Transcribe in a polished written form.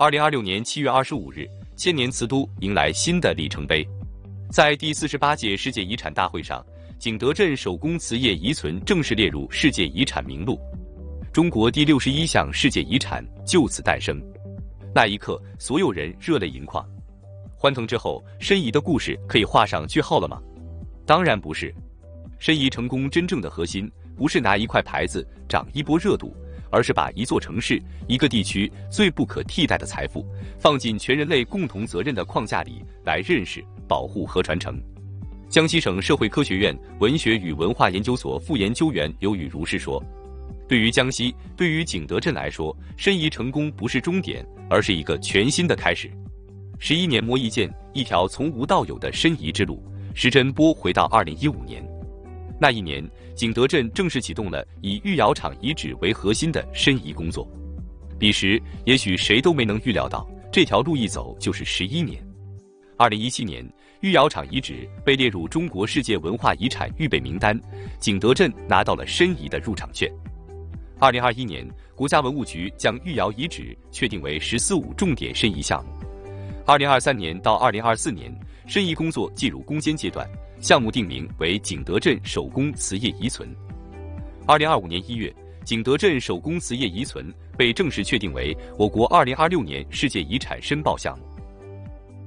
2026年7月25日，千年瓷都迎来新的里程碑。在第48届世界遗产大会上，景德镇手工瓷业遗存正式列入世界遗产名录，中国第61项世界遗产就此诞生。那一刻，所有人热泪盈眶。欢腾之后，申遗的故事可以画上句号了吗？当然不是。申遗成功真正的核心，不是拿一块牌子涨一波热度，而是把一座城市、一个地区最不可替代的财富，放进全人类共同责任的框架里来认识、保护和传承。江西省社会科学院文学与文化研究所副研究员刘宇如是说：“对于江西，对于景德镇来说，申遗成功不是终点，而是一个全新的开始。11年磨一剑，一条从无到有的申遗之路。”时针拨回到2015年，那一年，景德镇正式启动了以御窑厂遗址为核心的申遗工作。彼时，也许谁都没能预料到，这条路一走就是11年。2017年，御窑厂遗址被列入中国世界文化遗产预备名单，景德镇拿到了申遗的入场券。2021年，国家文物局将御窑遗址确定为“14·5”重点申遗项目。2023年到2024年，申遗工作进入攻坚阶段，项目定名为景德镇手工瓷业遗存。2025年1月，景德镇手工瓷业遗存被正式确定为我国2026年世界遗产申报项目。